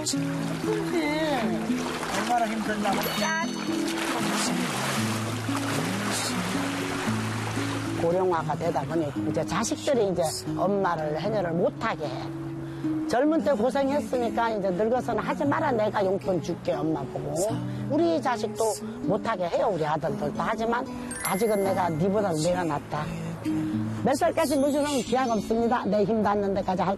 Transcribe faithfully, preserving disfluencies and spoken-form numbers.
근데 얼마나 힘들냐면 짠. 고령화가 되다 보니 이제 자식들이 이제 엄마를 해녀를 못하게 해. 젊은 때 고생했으니까 이제 늙어서는 하지 마라, 내가 용돈 줄게, 엄마 보고. 우리 자식도 못하게 해요, 우리 아들들도. 하지만 아직은 내가 니보다 내가 낫다. 몇 살까지 무시하면 기약 없습니다. 내 힘 닿는 데까지 할